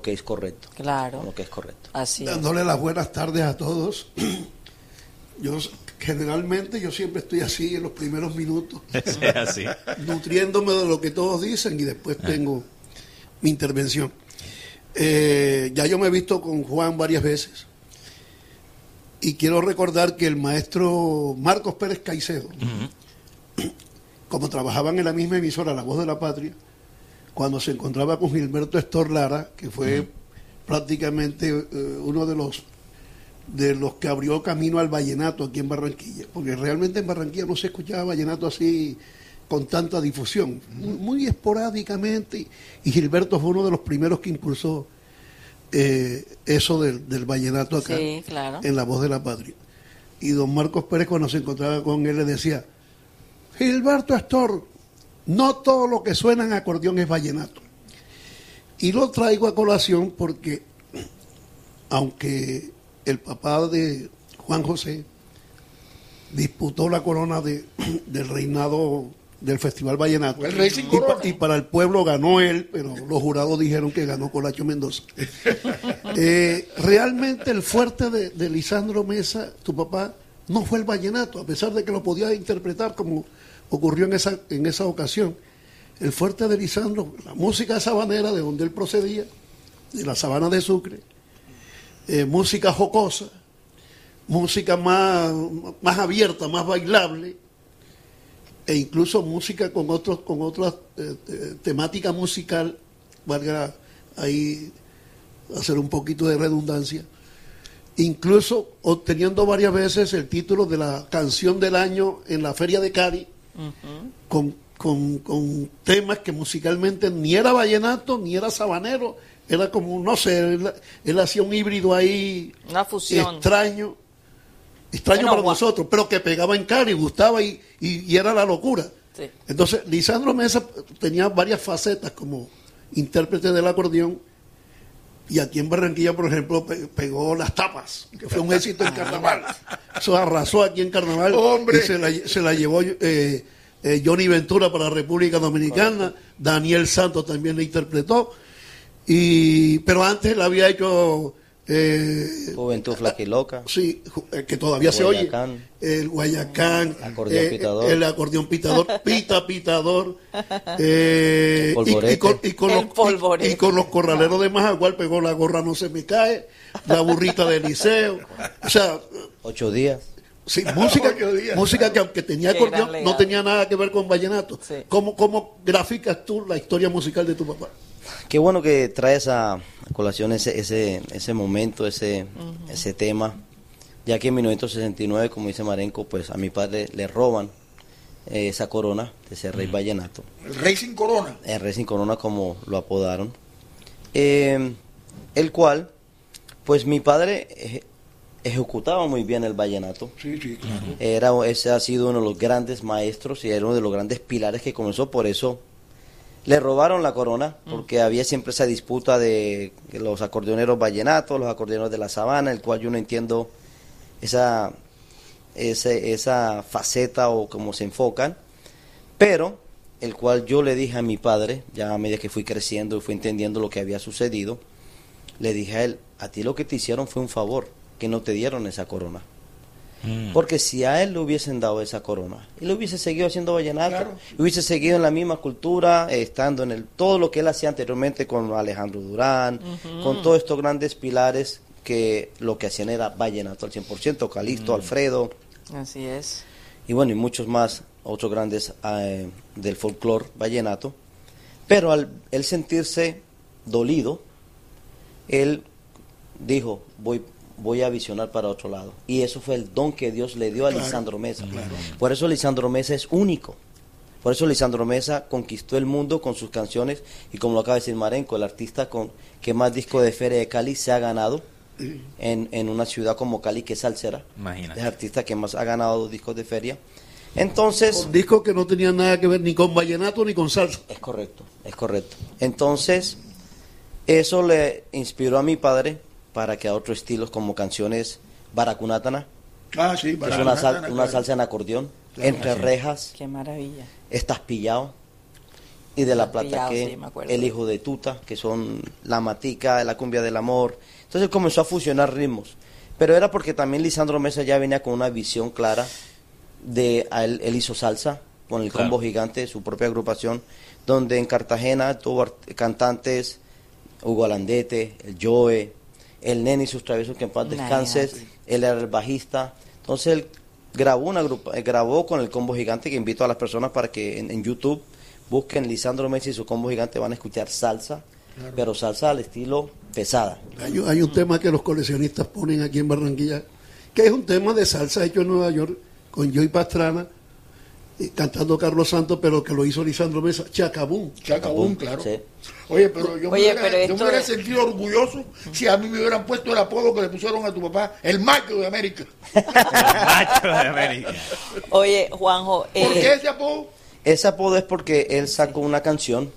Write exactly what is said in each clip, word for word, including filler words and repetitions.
que es correcto. Claro. Con lo que es correcto. Así es. Dándole las buenas tardes a todos. Yo generalmente yo siempre estoy así en los primeros minutos, Sí, así. nutriéndome de lo que todos dicen y después tengo mi intervención. Eh, ya yo me he visto con Juan varias veces y quiero recordar que el maestro Marcos Pérez Caicedo, uh-huh. como trabajaban en la misma emisora La Voz de la Patria, cuando se encontraba con Gilberto Estor Lara, que fue uh-huh. prácticamente eh, uno de los de los que abrió camino al vallenato aquí en Barranquilla, porque realmente en Barranquilla no se escuchaba vallenato así con tanta difusión, muy, muy esporádicamente, y Gilberto fue uno de los primeros que impulsó eh, eso del, del vallenato acá, sí, claro. en La Voz de la Patria. Y don Marcos Pérez, cuando se encontraba con él, le decía: Gilberto Astor, no todo lo que suena en acordeón es vallenato. Y lo traigo a colación porque, aunque el papá de Juan José disputó la corona de, del reinado del Festival Vallenato, el rey sin y, corona. pa, y para el pueblo ganó él, pero los jurados dijeron que ganó Colacho Mendoza. eh, realmente el fuerte de, de Lisandro Mesa, tu papá, no fue el vallenato, a pesar de que lo podía interpretar como ocurrió en esa, en esa ocasión. El fuerte de Lisandro, la música sabanera de donde él procedía, de la sabana de Sucre, eh, música jocosa, música más, más abierta, más bailable, e incluso música con otros con otras eh, eh, temática musical, valga ahí hacer un poquito de redundancia, incluso obteniendo varias veces el título de la canción del año en la Feria de Cádiz, uh-huh. con, con, con temas que musicalmente ni era vallenato ni era sabanero, era como, no sé, él, él hacía un híbrido ahí, una fusión extraño extraño bueno, para guau. nosotros, pero que pegaba en cara y gustaba y, y, y era la locura. Sí. Entonces, Lisandro Mesa tenía varias facetas como intérprete del acordeón, y aquí en Barranquilla, por ejemplo, pe pegó Las Tapas, que fue un éxito en carnaval. Eso arrasó aquí en carnaval. ¡Hombre! Y se la, se la llevó eh, eh, Johnny Ventura para la República Dominicana, Daniel Santos también la interpretó, y pero antes la había hecho... Eh, Juventud Flaquiloca. Sí, que todavía se oye. El Guayacán, acordeón eh, pitador. el acordeón pitador, pita pitador. Eh, y, y, con, y, con los, y, y con los corraleros de Majagual pegó La Gorra No Se Me Cae, La Burrita de Liceo. O sea, ocho días. Sí, música, música que aunque tenía acordeón no tenía nada que ver con vallenato. Sí. ¿Cómo, ¿Cómo graficas tú la historia musical de tu papá? Qué bueno que traes a colación ese ese ese momento, ese uh-huh. ese tema, ya que en mil novecientos sesenta y nueve, como dice Marenco, pues a mi padre le roban eh, esa corona de ese rey uh-huh. vallenato. El rey sin corona. El rey sin corona, como lo apodaron. Eh, el cual, pues mi padre eh, ejecutaba muy bien el vallenato. Sí, sí, claro. Era, ese ha sido uno de los grandes maestros y era uno de los grandes pilares que comenzó, por eso le robaron la corona, porque mm. había siempre esa disputa de los acordeoneros vallenatos, los acordeoneros de la sabana, el cual yo no entiendo esa, ese, esa faceta o cómo se enfocan, pero el cual yo le dije a mi padre, ya a medida que fui creciendo y fui entendiendo lo que había sucedido, le dije a él: a ti lo que te hicieron fue un favor, que no te dieron esa corona. Porque si a él le hubiesen dado esa corona, él hubiese seguido haciendo vallenato, claro. hubiese seguido en la misma cultura, eh, estando en el todo lo que él hacía anteriormente con Alejandro Durán, uh-huh. con todos estos grandes pilares que lo que hacían era vallenato al cien por ciento, Calixto, uh-huh. Alfredo. Así es. Y bueno, y muchos más, otros grandes eh, del folclore vallenato. Pero al él sentirse dolido, él dijo: voy voy a visionar para otro lado. Y eso fue el don que Dios le dio a claro, Lisandro Mesa. Claro. Por eso Lisandro Mesa es único. Por eso Lisandro Mesa conquistó el mundo con sus canciones, y como lo acaba de decir Marenco, el artista con que más disco de feria de Cali se ha ganado en, en una ciudad como Cali, que es salsera. Imagínate. Es el artista que más ha ganado discos de feria. Entonces, con discos que no tenían nada que ver ni con vallenato ni con salsa. Es correcto, es correcto. Entonces, eso le inspiró a mi padre para que a otros estilos como canciones Baracunátana, ah, sí, que es una, sal, una salsa en acordeón, claro, Entre Rejas, qué maravilla, Estás Pillado, y de La Plata Pillado, que sí, me acuerdo. El Hijo de Tuta, que son La Matica, La Cumbia del Amor. Entonces comenzó a fusionar ritmos. Pero era porque también Lisandro Mesa ya venía con una visión clara de a él, él hizo salsa con el Claro. Combo Gigante, su propia agrupación, donde en Cartagena tuvo art- cantantes, Hugo Alandete, el Joe, el Nene y sus traviesos, que en paz descanse, Imagínate. él era el bajista. Entonces él grabó una grupa, eh, grabó con el Combo Gigante, que invito a las personas para que en, en YouTube busquen Lisandro Mesa y su Combo Gigante, van a escuchar salsa, pero salsa al estilo pesada. Hay, un- hay un tema que los coleccionistas ponen aquí en Barranquilla, que es un tema de salsa hecho en Nueva York, con Joey Pastrana, eh, cantando Carlos Santos, pero que lo hizo Lisandro Mesa, Chacabún. Chacabún, claro. Sí. Oye, pero yo Oye, me hubiera, pero yo esto me hubiera es- sentido orgulloso si a mí me hubieran puesto el apodo que le pusieron a tu papá, el macho de América. El macho de América. Oye, Juanjo, eh, ¿Por qué ese apodo? Ese apodo es porque él sacó una canción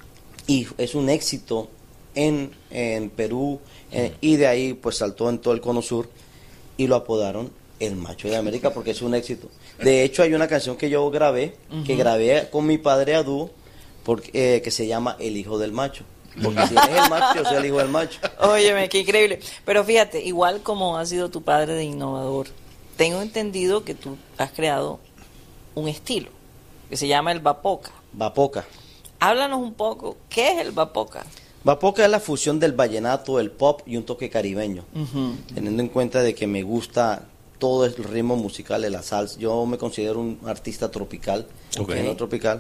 y es un éxito en, en Perú eh, y de ahí pues saltó en todo el cono sur y lo apodaron el macho de América porque es un éxito. De hecho hay una canción que yo grabé, que grabé con mi padre a dúo, porque, eh, que se llama El Hijo del Macho. Porque si él es el macho, yo soy el hijo del macho. óyeme, qué increíble. Pero fíjate, igual como ha sido tu padre de innovador, tengo entendido que tú has creado un estilo que se llama el Bapoca. Bapoca. Háblanos un poco, ¿qué es el Bapoca? Bapoca es la fusión del vallenato, el pop y un toque caribeño. Teniendo en cuenta de que me gusta todo el ritmo musical de la salsa. Yo me considero un artista tropical, Ok. género tropical.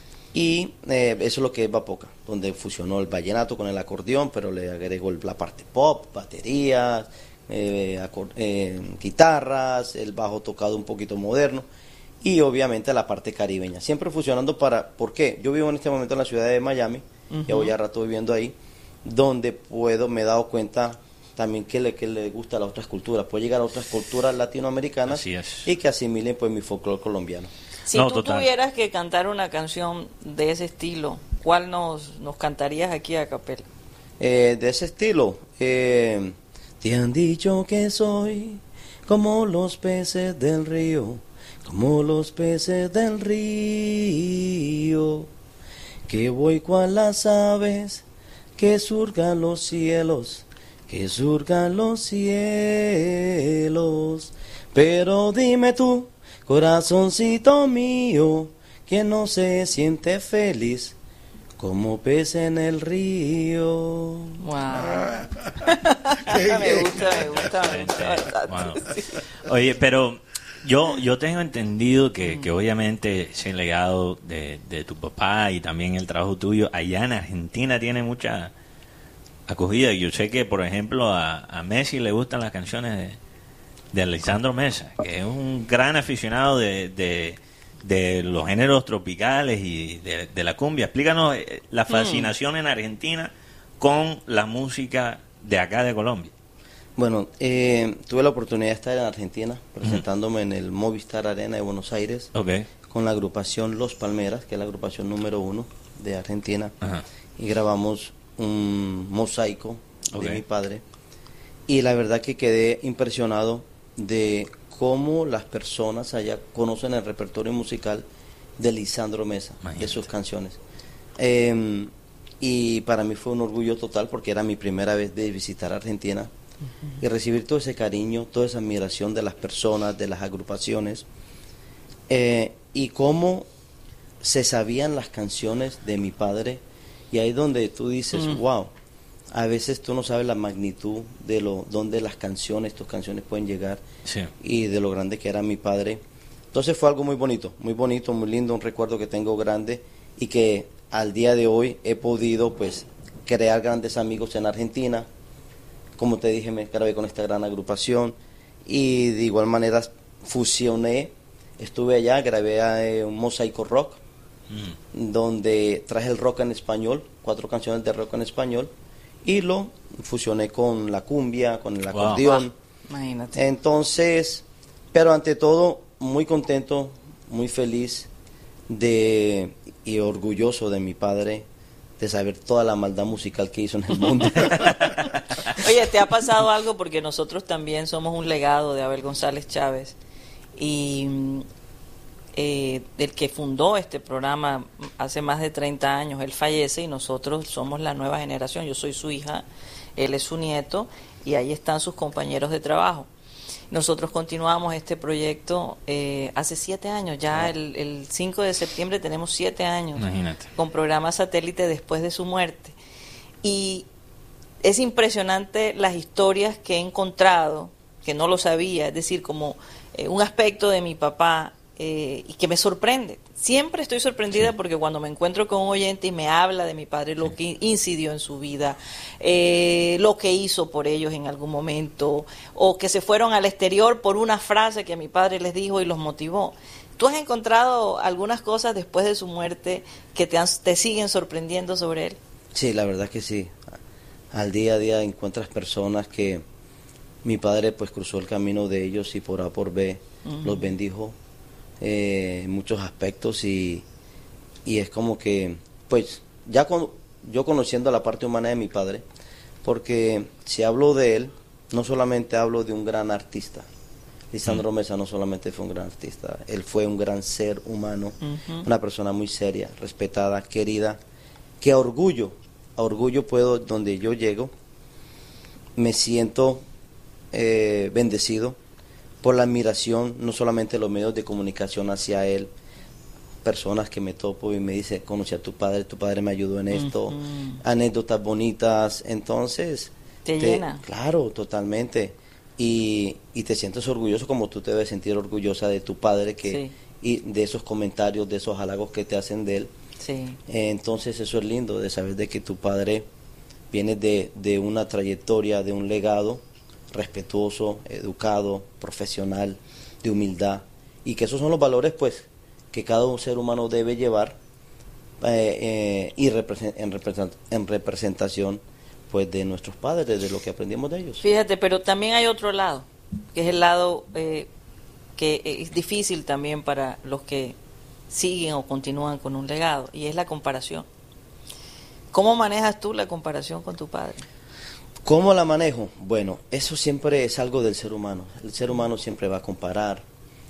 Y eh, eso es lo que es Bapoca, donde fusionó el vallenato con el acordeón, pero le agregó el- la parte pop, baterías, eh, acor- eh, guitarras, el bajo tocado un poquito moderno y obviamente la parte caribeña. Siempre fusionando para... ¿Por qué? Yo vivo en este momento en la ciudad de Miami, llevo ya rato viviendo ahí, donde puedo, me he dado cuenta también que le, que le gusta a las otras culturas. Puedo llegar a otras culturas latinoamericanas Así es. y que asimilen pues mi folclore colombiano. Si No, tú total. tuvieras que cantar una canción de ese estilo, ¿cuál nos, nos cantarías aquí a capela? Eh, de ese estilo, eh, te han dicho que soy como los peces del río, como los peces del río, que voy cual las aves que surcan los cielos, que surcan los cielos. Pero dime tú, corazoncito mío, que no se siente feliz como pez en el río. Wow. Qué me bien. gusta, me gusta, me gusta bastante. Wow. Oye, pero yo yo tengo entendido que, que obviamente ese legado de, de tu papá y también el trabajo tuyo allá en Argentina tiene mucha acogida. Yo sé que, por ejemplo, a, a Messi le gustan las canciones de, de Lisandro Mesa, que es un gran aficionado de, de, de los géneros tropicales y de, de la cumbia. Explícanos eh, la fascinación en Argentina con la música de acá de Colombia. Bueno, eh, tuve la oportunidad de estar en Argentina presentándome en el Movistar Arena de Buenos Aires Ok. con la agrupación Los Palmeras, que es la agrupación número uno de Argentina, Ajá. y grabamos un mosaico Ok. de mi padre. Y la verdad que quedé impresionado de cómo las personas allá conocen el repertorio musical de Lisandro Mesa, Imagínate. de sus canciones. Eh, y para mí fue un orgullo total porque era mi primera vez de visitar Argentina y recibir todo ese cariño, toda esa admiración de las personas, de las agrupaciones, eh, y cómo se sabían las canciones de mi padre. Y ahí donde tú dices, wow, a veces tú no sabes la magnitud de lo donde las canciones, tus canciones pueden llegar Sí. y de lo grande que era mi padre. Entonces fue algo muy bonito, muy bonito, muy lindo, un recuerdo que tengo grande y que al día de hoy he podido pues crear grandes amigos en Argentina. Como te dije, me grabé con esta gran agrupación y de igual manera fusioné, estuve allá, grabé eh, un mosaico rock Mm. donde traje el rock en español, cuatro canciones de rock en español y lo fusioné con la cumbia, con el Wow. acordeón. Imagínate. Entonces, pero ante todo, muy contento, muy feliz de y orgulloso de mi padre, de saber toda la maldad musical que hizo en el mundo. Oye, ¿te ha pasado algo? Porque nosotros también somos un legado de Abel González Chávez. Y mm, eh, del que fundó este programa hace más de treinta años, él fallece y nosotros somos la nueva generación. Yo soy su hija, él es su nieto y ahí están sus compañeros de trabajo. Nosotros continuamos este proyecto eh, hace siete años, ya el, el cinco de septiembre tenemos siete años. Imagínate. Con programa satélite después de su muerte. Y es impresionante las historias que he encontrado, que no lo sabía, es decir, como eh, un aspecto de mi papá eh, y que me sorprende. Siempre estoy sorprendida sí. porque cuando me encuentro con un oyente y me habla de mi padre, lo que incidió en su vida, eh, lo que hizo por ellos en algún momento, o que se fueron al exterior por una frase que mi padre les dijo y los motivó. ¿Tú has encontrado algunas cosas después de su muerte que te, han, te siguen sorprendiendo sobre él? Sí, la verdad que sí. Al día a día encuentras personas que mi padre pues cruzó el camino de ellos y por A por B uh-huh. los bendijo eh, en muchos aspectos y, y es como que pues ya con, yo conociendo la parte humana de mi padre, porque si hablo de él no solamente hablo de un gran artista. Lisandro uh-huh. Mesa no solamente fue un gran artista, él fue un gran ser humano, uh-huh. una persona muy seria, respetada, querida, que a orgullo a orgullo puedo, donde yo llego me siento eh, bendecido por la admiración, no solamente de los medios de comunicación hacia él, personas que me topo y me dicen, conocí a tu padre, tu padre me ayudó en esto, uh-huh. anécdotas bonitas, entonces... Te, te llena. Claro, totalmente, y, y te sientes orgulloso como tú te debes sentir orgullosa de tu padre, que sí. y de esos comentarios, de esos halagos que te hacen de él. Sí. Eh, entonces eso es lindo, de saber de que tu padre viene de, de una trayectoria, de un legado respetuoso, educado, profesional, de humildad, y que esos son los valores pues que cada ser humano debe llevar eh, eh, y represent, en, represent, en representación pues de nuestros padres, de lo que aprendimos de ellos. Fíjate, pero también hay otro lado, que es el lado eh, que es difícil también para los que siguen o continúan con un legado, y es la comparación. ¿Cómo manejas tú la comparación con tu padre? ¿Cómo la manejo? Bueno, eso siempre es algo del ser humano. El ser humano siempre va a comparar,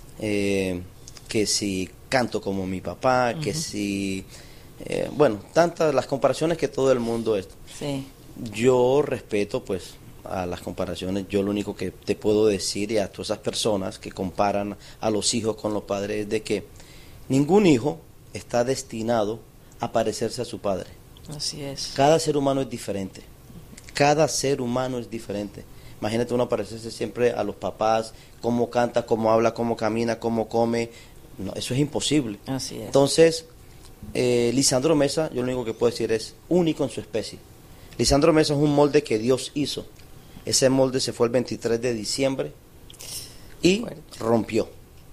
eh, que si canto como mi papá, uh-huh. que si... Eh, bueno, tantas las comparaciones que todo el mundo es. Sí. Yo respeto pues a las comparaciones. Yo lo único que te puedo decir, y a todas esas personas que comparan a los hijos con los padres, es de que ningún hijo está destinado a parecerse a su padre. Así es. Cada ser humano es diferente. Cada ser humano es diferente. Imagínate uno parecerse siempre a los papás, cómo canta, cómo habla, cómo camina, cómo come. No, eso es imposible. Así es. Entonces, eh, Lisandro Mesa, yo lo único que puedo decir es único en su especie. Lisandro Mesa es un molde que Dios hizo. Ese molde se fue el veintitrés de diciembre y Fuerte. rompió.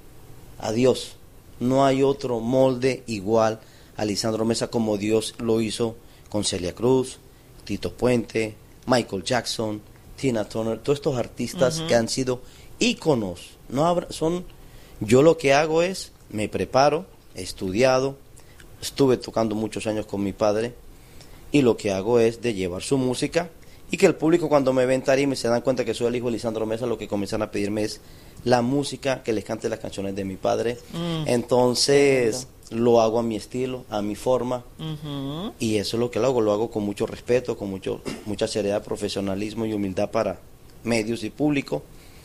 Adiós. No hay otro molde igual a Lisandro Mesa como Dios lo hizo con Celia Cruz, Tito Puente, Michael Jackson, Tina Turner, todos estos artistas uh-huh. que han sido íconos. No habrá, son, yo lo que hago es, me preparo, he estudiado, estuve tocando muchos años con mi padre, y lo que hago es de llevar su música, y que el público cuando me ven tarima y se dan cuenta que soy el hijo de Lisandro Mesa, lo que comienzan a pedirme es la música, que les cante las canciones de mi padre. Mm. Entonces lo hago a mi estilo, a mi forma, uh-huh. y eso es lo que lo hago, lo hago con mucho respeto, con mucho mucha seriedad, profesionalismo y humildad para medios y público,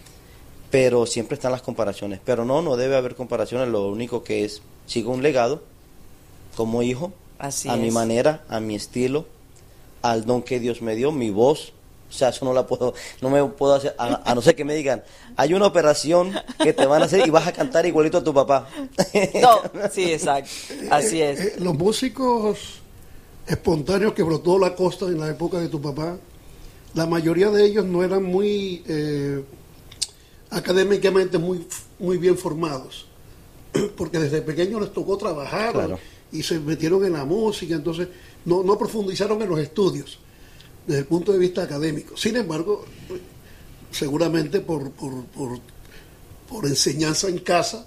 pero siempre están las comparaciones, pero no, no debe haber comparaciones, lo único que es, sigo un legado como hijo, Así a es. mi manera, a mi estilo, al don que Dios me dio, mi voz. O sea, eso no la puedo, no me puedo hacer, a, a no ser que me digan, hay una operación que te van a hacer y vas a cantar igualito a tu papá. No, sí, exacto, así es. Eh, eh, los músicos espontáneos que brotó la costa en la época de tu papá, la mayoría de ellos no eran muy eh, académicamente muy, muy bien formados, porque desde pequeños les tocó trabajar, claro. y se metieron en la música, entonces no, no profundizaron en los estudios desde el punto de vista académico. Sin embargo, seguramente por, por, por, por enseñanza en casa,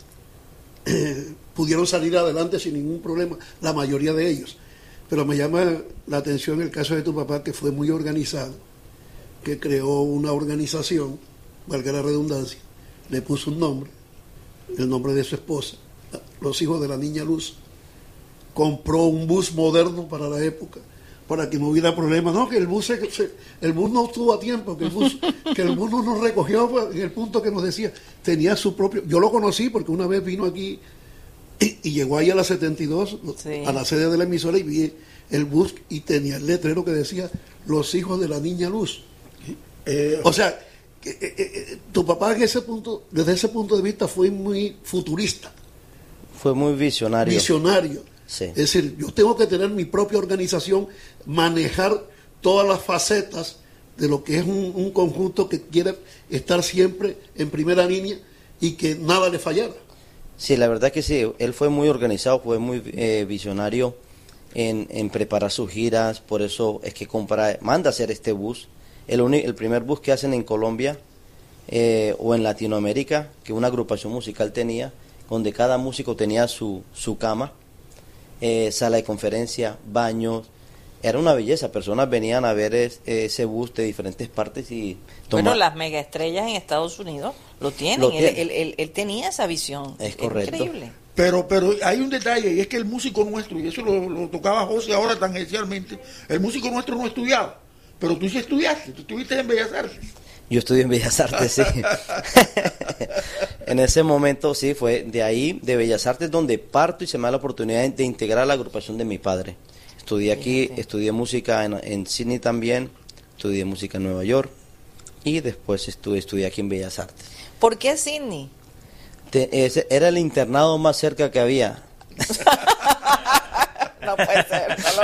eh, pudieron salir adelante sin ningún problema, la mayoría de ellos. Pero me llama la atención el caso de tu papá, que fue muy organizado, que creó una organización, valga la redundancia, le puso un nombre, el nombre de su esposa, Los Hijos de la Niña Luz, compró un bus moderno para la época, para que no hubiera problema. No, que el bus se, se, el bus no estuvo a tiempo, que el bus, que el bus no nos recogió en el punto que nos decía, tenía su propio, yo lo conocí porque una vez vino aquí y, y llegó ahí a la setenta y dos, sí, a la sede de la emisora, y vi el bus y tenía el letrero que decía Los Hijos de la Niña Luz. Eh, o sea, eh, eh, eh, tu papá en ese punto, desde ese punto de vista fue muy futurista. Fue muy visionario. Visionario. Sí. Es decir, yo tengo que tener mi propia organización, manejar todas las facetas de lo que es un, un conjunto que quiere estar siempre en primera línea y que nada le fallara. Sí, la verdad que sí, él fue muy organizado, fue muy eh, visionario en, en preparar sus giras, por eso es que compra, manda a hacer este bus, el, uni, el primer bus que hacen en Colombia eh, o en Latinoamérica, que una agrupación musical tenía, donde cada músico tenía su, su cama, Eh, sala de conferencia, baños, era una belleza, personas venían a ver es, ese bus de diferentes partes y tomar... Bueno, las megaestrellas en Estados Unidos lo tienen, lo tiene. él, él, él, él tenía esa visión, es correcto. Increíble. Pero, pero hay un detalle, y es que el músico nuestro, y eso lo, lo tocaba José ahora tangencialmente, el músico nuestro no estudiaba, pero tú sí estudiaste, tú estuviste en Bellas Artes. Yo estudié en Bellas Artes, sí. En ese momento, sí, fue de ahí, de Bellas Artes, donde parto y se me da la oportunidad de integrar la agrupación de mi padre. Estudié aquí, Fíjate. estudié música en, en Sydney también, estudié música en Nueva York y después estudié, estudié aquí en Bellas Artes. ¿Por qué Sydney? Te, ese, era el internado más cerca que había. No puede ser, no lo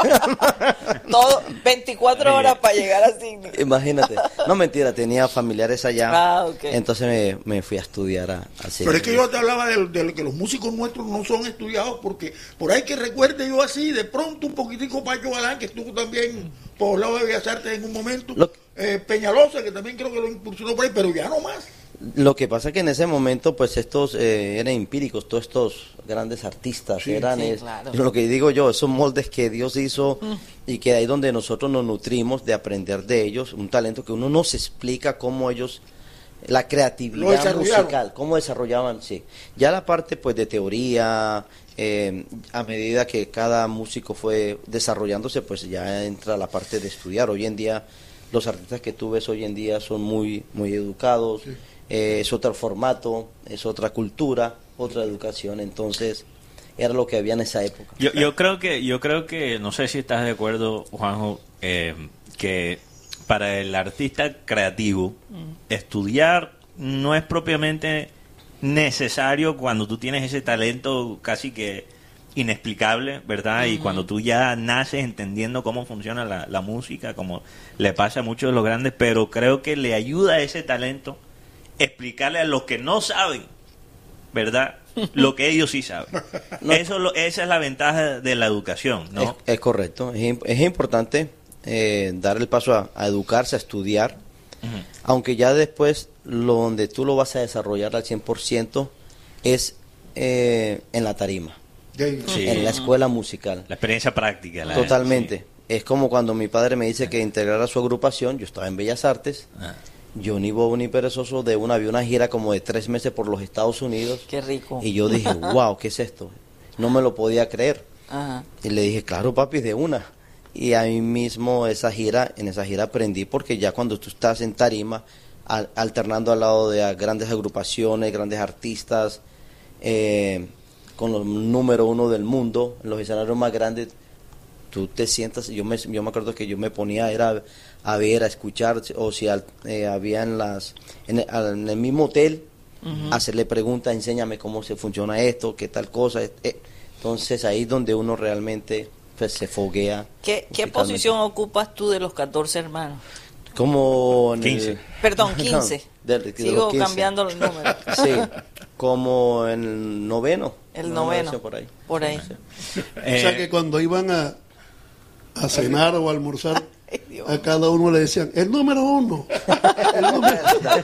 creo. Todo, veinticuatro horas para llegar a Sydney. Imagínate. No, mentira, tenía familiares allá. Ah, okay. Entonces me, me fui a estudiar a, a Sydney. Pero es que yo te hablaba de, de que los músicos nuestros no son estudiados, porque por ahí que recuerde yo así, de pronto un poquitico Pacho Galán, que estuvo también por el lado de Bellas Artes en un momento, lo, eh, Peñalosa, que también creo que lo impulsionó por ahí, pero ya no más. Lo que pasa es que en ese momento, pues estos eh, eran empíricos, todos estos grandes artistas, sí, eran sí, es, claro. Lo que digo yo, esos moldes que Dios hizo mm. y que ahí donde nosotros nos nutrimos de aprender de ellos, un talento que uno no se explica cómo ellos, la creatividad musical, cómo desarrollaban, sí. Ya la parte pues de teoría, eh, a medida que cada músico fue desarrollándose, pues ya entra la parte de estudiar. Hoy en día, los artistas que tú ves hoy en día son muy, muy educados. Sí. Eh, es otro formato, es otra cultura, otra educación, entonces era lo que había en esa época. Yo, yo creo que, yo creo que, no sé si estás de acuerdo, Juanjo, eh, que para el artista creativo mm. estudiar no es propiamente necesario cuando tú tienes ese talento casi que inexplicable, ¿verdad? Uh-huh. Y cuando tú ya naces entendiendo cómo funciona la, la música, como le pasa a muchos de los grandes, pero creo que le ayuda a ese talento explicarle a los que no saben, ¿verdad? Lo que ellos sí saben. No. Eso lo, esa es la ventaja de la educación, ¿no? Es, es correcto. Es, es importante eh, dar el paso a, a educarse, a estudiar, uh-huh. aunque ya después lo donde tú lo vas a desarrollar al cien por ciento es eh, en la tarima, sí. en la escuela musical. La experiencia práctica. La Totalmente. Sí. Es como cuando mi padre me dice que integrara su agrupación, yo estaba en Bellas Artes, uh-huh. yo ni bobo ni perezoso, de una, había una gira como de tres meses por los Estados Unidos. Qué rico. Y yo dije, wow, ¿qué es esto? No me lo podía creer. Ajá. Y le dije, claro, papi, de una. Y ahí mismo esa gira, en esa gira aprendí, porque ya cuando tú estás en tarima, al, alternando al lado de grandes agrupaciones, grandes artistas, eh, con los número uno del mundo, en los escenarios más grandes, tú te sientas, yo me, yo me acuerdo que yo me ponía, era a ver, a escuchar, o si eh, había en las en el, en el mismo hotel, uh-huh. hacerle preguntas, enséñame cómo se funciona esto, qué tal cosa. Eh. Entonces ahí es donde uno realmente pues, se foguea. ¿Qué, ¿Qué posición ocupas tú de los catorce hermanos? Como en quince. El, Perdón, quince. No, de, de, de Sigo quince. Cambiando los números. Sí, como en el noveno. El noveno. No, por ahí. Por ahí. Sí. Eh, o sea que cuando iban a, a cenar o a almorzar, ay, a cada uno le decían, el número uno. El número.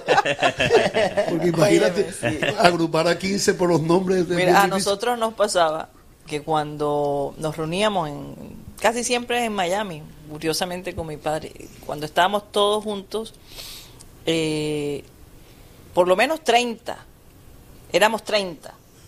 Porque imagínate, Óyeme, sí. agrupar a quince por los nombres. De Mira, a nosotros nos pasaba que cuando nos reuníamos, en casi siempre en Miami, curiosamente con mi padre, cuando estábamos todos juntos, eh, por lo menos treinta, éramos treinta,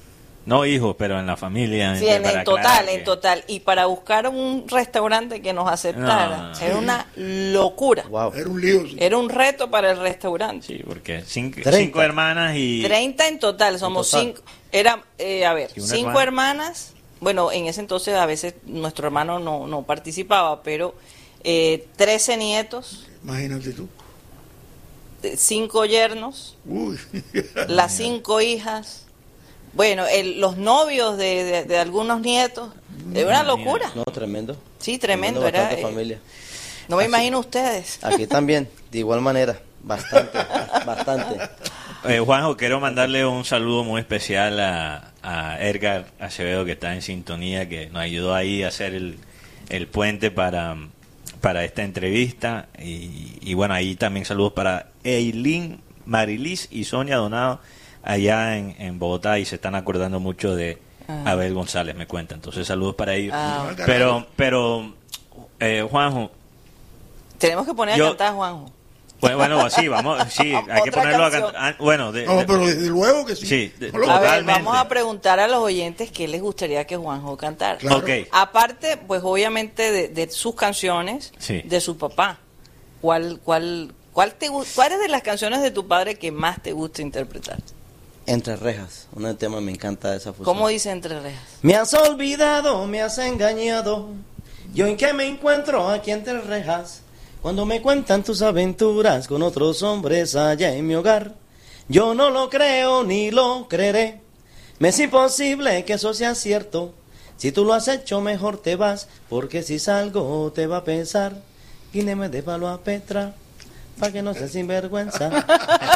No hijos, pero en la familia. Sí, en, en total, en total. Y para buscar un restaurante que nos aceptara, no, era sí. una locura. Wow. Era un lío. Sí. Era un reto para el restaurante. Sí, porque cinco, cinco hermanas y... treinta en total, somos en total. cinco. Era, eh, a ver, cinco hermana? hermanas. Bueno, en ese entonces a veces nuestro hermano no, no participaba, pero eh, trece nietos. Imagínate tú. Cinco yernos. Uy. Las cinco hijas. Bueno, el, los novios de, de, de algunos nietos, es una locura. No, tremendo. Sí, tremendo. tremendo Era, eh, familia. No me Así, imagino ustedes. Aquí también, de igual manera, bastante, bastante. Eh, Juanjo, quiero mandarle un saludo muy especial a, a Edgar Acevedo, que está en sintonía, que nos ayudó ahí a hacer el, el puente para, para esta entrevista. Y, y bueno, ahí también saludos para Eileen, Marilis y Sonia Donado, allá en, en Bogotá, y se están acordando mucho de ah. Abel González, me cuenta. Entonces, saludos para ellos. Ah. Pero, pero eh, Juanjo... Tenemos que poner yo, a cantar a Juanjo. Bueno, bueno, sí, vamos, sí, hay que ponerlo canción. a cantar. Bueno, de, no, de, pero desde luego que sí. Sí, de, a ver, vamos a preguntar a los oyentes qué les gustaría que Juanjo cantara. Claro. Okay. Aparte, pues obviamente de, de sus canciones, sí. de su papá. ¿Cuál, cuál, cuál te, ¿Cuáles de las canciones de tu padre que más te gusta interpretar? Entre rejas, un tema me encanta esa fusión. ¿Cómo dice Entre rejas? Me has olvidado, me has engañado, yo en qué me encuentro aquí entre rejas, cuando me cuentan tus aventuras con otros hombres allá en mi hogar. Yo no lo creo ni lo creeré, me es imposible que eso sea cierto, si tú lo has hecho mejor te vas, porque si salgo te va a pesar, guíneme de palo a Petra, para que no sea sinvergüenza.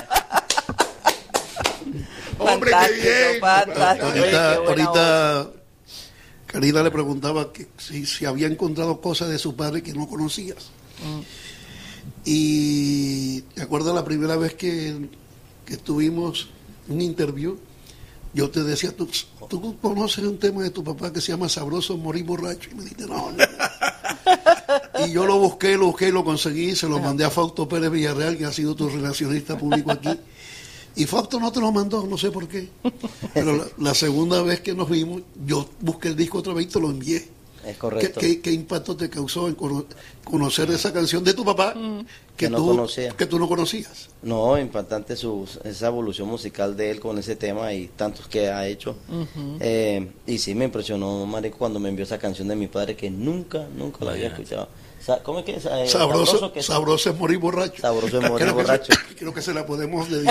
Hombre, qué bien. Ahorita, ahorita Karina le preguntaba que si, si había encontrado cosas de su padre que no conocías. Mm. Y te acuerdas la primera vez que, que tuvimos un interview, yo te decía, ¿tú, tú conoces un tema de tu papá que se llama Sabroso Morir Borracho? Y me dijiste, no, no, no. Y yo lo busqué, lo busqué, lo conseguí, se lo mandé a Fausto Pérez Villarreal, que ha sido tu relacionista público aquí. Y Fausto no te lo mandó, no sé por qué. Pero la, la segunda vez que nos vimos, yo busqué el disco otra vez y te lo envié. Es correcto. ¿Qué, qué, qué impacto te causó en cono conocer esa canción de tu papá mm. que, que, no tú, que tú no conocías? No, impactante su, esa evolución musical de él con ese tema y tantos que ha hecho. Uh-huh. eh, y sí me impresionó, marico, cuando me envió esa canción de mi padre que nunca, nunca la había escuchado. ¿Cómo es que es? Eh, sabroso, sabroso, que sabroso es morir borracho. Sabroso es morir creo borracho. Que se, creo que se la podemos dedicar.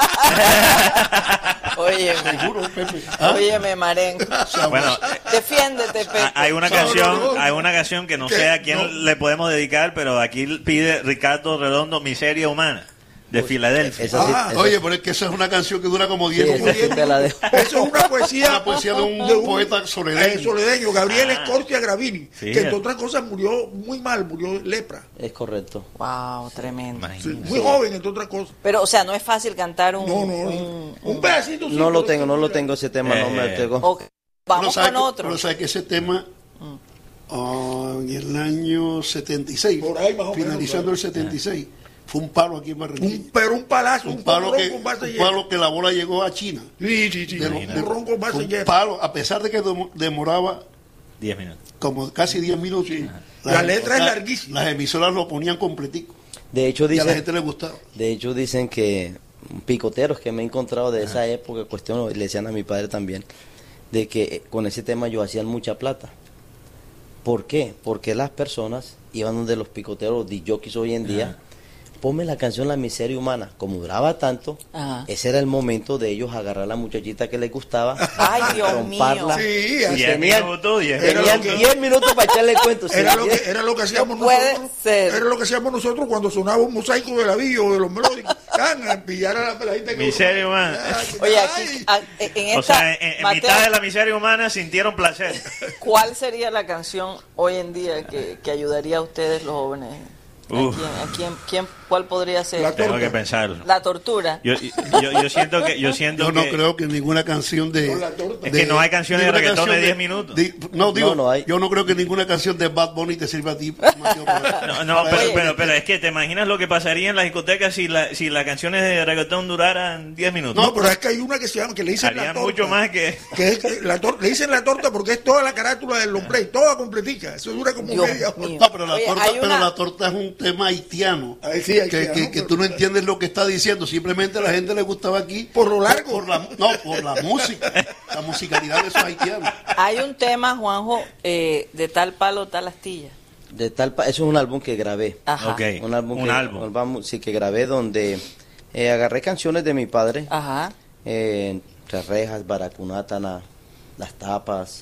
Oye, ¿Ah? Óyeme, Marenco. Bueno, defiéndete, Pepe. Hay una canción, hay una canción que no ¿Qué? sé a quién no. le podemos dedicar, pero aquí pide Ricardo Redondo, Miseria Humana, de pues, Filadelfia. Esa sí, ah, esa oye, pero es que esa es una canción que dura como diez sí, minutos. Eso es una poesía, una poesía de un, de un poeta soledeño. Eh, soledeño, Gabriel ah. Escorcia Gravini, sí, que entre otras cosas murió muy mal, murió de lepra. Es correcto. Wow, tremendo. Sí, muy sí. joven, entre otras cosas. Pero, o sea, no es fácil cantar un... No, no, un, un, un pedacito. Sí, no lo tengo, no lo tengo ese tema, eh. no me tengo. Okay. Vamos con que, otro. Pero sabes que ese tema... Mm. Oh, en el año setenta y seis, por ahí, más finalizando menos, el setenta y seis, fue un palo aquí en Barranquilla. Un, pero un palazo, un, un palo, que, un palo que la bola llegó a China. Sí, sí, sí. De, de, de, un palo, a pesar de que demoraba diez minutos. Como casi diez minutos. Sí. La, la letra es larguísima. Las emisoras lo ponían completico. De hecho, dicen, y a la gente le gustaba. De hecho, dicen que picoteros que me he encontrado de esa época, cuestión, le decían a mi padre también, de que con ese tema yo hacían mucha plata. ¿Por qué? Porque las personas iban donde los picoteros, los disjockeys hoy en día, ajá, ponme la canción La Miseria Humana. Como duraba tanto, ajá, ese era el momento de ellos agarrar a la muchachita que les gustaba, ay, Dios romparla. Sí, diez minutos, diez minutos para echarle cuentos. Era, lo que, era lo que hacíamos no puede nosotros. Ser. Era lo que hacíamos nosotros cuando sonaba un mosaico de la Villa o de los melódicos. A pillar a la, la gente que Miseria Humana. Oye, aquí, a, en esta, o sea, en, en Mateo, mitad de La Miseria Humana sintieron placer. ¿Cuál sería la canción hoy en día que, que ayudaría a ustedes los jóvenes? ¿A quién, a quién, quién, ¿Cuál podría ser? La Tengo que pensarlo. La tortura. Yo, yo, yo siento que yo siento yo no que, creo que ninguna canción de, no, de es que no hay canciones de reggaetón de diez minutos. De, no digo, no, no hay. Yo no creo que ninguna canción de Bad Bunny te sirva a ti. Mateo Roberto. No, no, pero, pero, pero es que te imaginas lo que pasaría en las discotecas si, la, si las canciones de reggaetón duraran diez minutos. No, pero es que hay una que se llama, que le dicen Harían la torta. mucho más que... que es, la tor- le dicen la torta porque es toda la carátula del long play, toda completica. Eso dura como Dios media hora. mío. No, pero la, Oye, torta, hay pero una- la torta es un tema haitiano. Ay, sí, haitiano, que, que, que pero- tú no entiendes lo que está diciendo. Simplemente a la gente le gustaba aquí. Por lo largo. Por la, no, por la música. La musicalidad de esos haitianos. Hay un tema, Juanjo, eh, de tal palo, tal astilla. De tal pa- eso es un álbum que grabé. Ajá. Ok, Un álbum, un que, álbum. un álbum, sí, que grabé donde eh, agarré canciones de mi padre. Ajá. eh, Entre Rejas, Baracunátana, Las Tapas,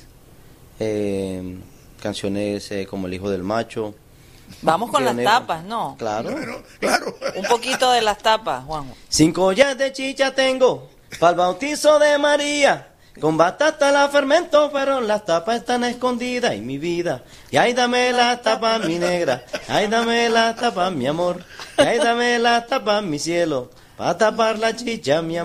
eh, canciones eh, como El Hijo del Macho. Vamos con las Pionero. tapas, ¿no? Claro. Bueno, claro. Un poquito de las tapas, Juanjo. Cinco ollas de chicha tengo para el bautizo de María. Con batata la fermento, pero las tapas están escondidas en mi vida. Y ay, dame las tapas, mi negra. Ay, dame las tapas, mi amor. Y ay, dame las tapas, mi cielo. Para tapar la chicha, mi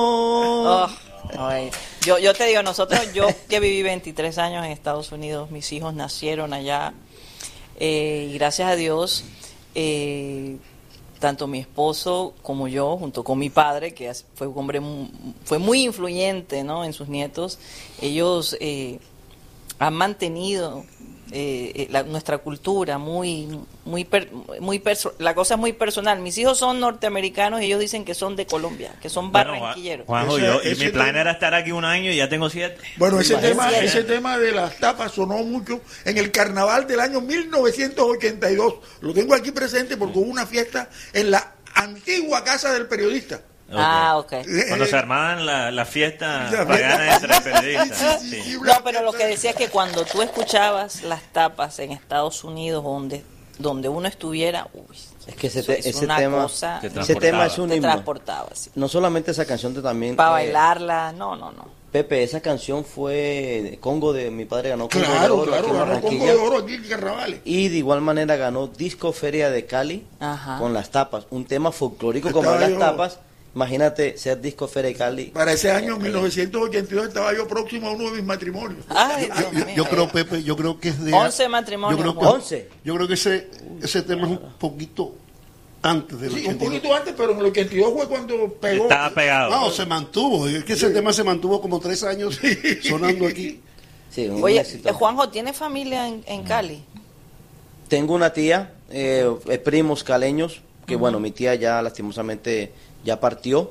amor. Oh, ay. Yo, yo te digo, nosotros, yo que viví veintitrés años en Estados Unidos, mis hijos nacieron allá. Eh, y gracias a Dios, eh, tanto mi esposo como yo, junto con mi padre, que fue un hombre mu- fue muy influyente, ¿no?, en sus nietos, ellos eh, han mantenido eh, eh, la- nuestra cultura muy muy per- muy perso- la cosa es muy personal. Mis hijos son norteamericanos y ellos dicen que son de Colombia, que son Bueno, barranquilleros. Juanjo, Ese- yo, y ese mi plan tema- era estar aquí un año y ya tengo siete. Bueno, ese Imagínate. tema, ese tema de las tapas sonó mucho en el carnaval del año mil novecientos ochenta y dos. Lo tengo aquí presente porque hubo una fiesta en la antigua casa del periodista. Ah, ok. Cuando se armaban las la fiestas La paganas fiesta- entre periodistas. Sí, sí, sí. sí. No, pero lo que decía es que cuando tú escuchabas las tapas en Estados Unidos, donde donde uno estuviera, uy, Es que ese, eso te- es ese una tema, cosa, Te ese tema es un te himno. transportaba, sí. No solamente esa canción, te también. Para eh, bailarla, no, no, no. Pepe, esa canción fue Congo de mi padre ganó Congo de Claro, Oro aquí claro, en ganó Congo Barranquilla. de Oro aquí en Carnavales. Y de igual manera ganó Disco Feria de Cali Ajá. con Las Tapas, un tema folclórico como Estaba Las yo- Tapas. Imagínate ser Disco Feria de Cali. Para ese año, mil novecientos ochenta y dos, estaba yo próximo a uno de mis matrimonios. Ay, Yo, Dios yo- mío. yo creo, Pepe, yo creo que es de... Once matrimonios, Yo creo que, Juan. Once. Yo creo que ese, ese tema es un poquito antes del Sí, un ochenta y dos. poquito antes, pero en el ochenta y dos fue cuando pegó. Estaba pegado. No, se mantuvo. Es que ese tema se mantuvo como tres años sonando aquí. Sí, un Oye, éxito. eh, Juanjo, ¿tiene familia en, en Cali? Tengo una tía, eh, eh, primos caleños, que bueno, mi tía ya lastimosamente ya partió,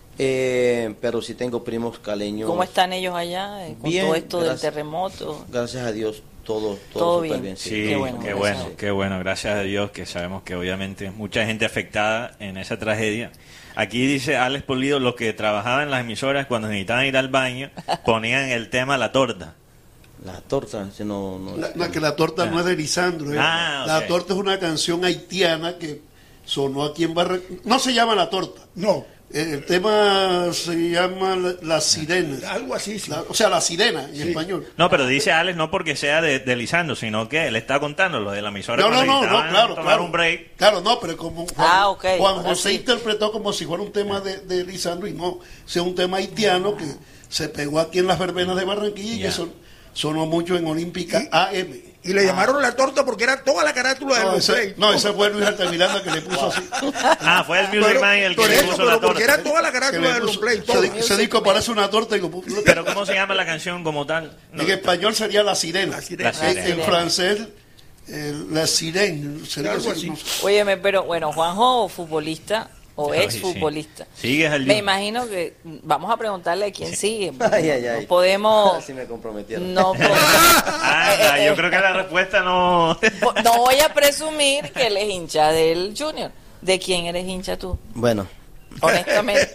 eh, pero sí tengo primos caleños. ¿Cómo están ellos allá eh, con Bien, todo esto del gracias. terremoto? Gracias a Dios, todo, todo, Todo súper bien. bien. sí. Sí, Qué bueno, qué gracias bueno, a Dios. qué bueno, gracias a Dios, que sabemos que obviamente mucha gente afectada en esa tragedia. Aquí dice Alex Polido, los que trabajaban en las emisoras cuando necesitaban ir al baño ponían el tema La Torta. La torta, si no, no La, la que la torta no es de Lisandro. ¿eh? Ah, La ok. torta es una canción haitiana que sonó aquí en Barranquilla. No se llama La Torta. No, El, el tema se llama La, La Sirena. algo así, sí. La- o sea, La Sirena en español. No, pero dice Alex no porque sea de, de Lisandro, sino que él está contando lo de la emisora No, no, cuando no, no, necesitaban claro, tomar claro. un break. Claro, no, pero como Juan, Ah, ok, Juan ahora José sí. interpretó como si fuera un tema de, de Lisandro y no, sea un tema haitiano que se pegó aquí en las verbenas de Barranquilla y Ya. que son, sonó mucho en Olímpica A M. Y le llamaron la torta porque era toda la carátula del No, long ese, play. no, ese fue Luis Altamiranda que le puso así. Ah, fue el Music Pero- Man el que por le eso, puso pero la porque torta. era toda la Que carátula le del long puso- play. ese, todo. di- ese disco parece una torta y lo puso. Pero ¿cómo se llama la canción como tal? No. En español sería La Sirena. La Sirena. En- La Sirena. En francés, eh, La Sirene. Sería Algo así, así. no sé. Óyeme, pero bueno, Juanjo, futbolista o Ay, ex futbolista. sí. Sigues al Me Jun. imagino que vamos a preguntarle a quién sigue. porque Ay, ay, no- ay. No podemos. Así me comprometieron. No, podemos- Ah, Eh, yo eh, creo que la respuesta no... no voy a presumir que él es hincha del Junior. ¿De quién eres hincha tú? Bueno, Honestamente.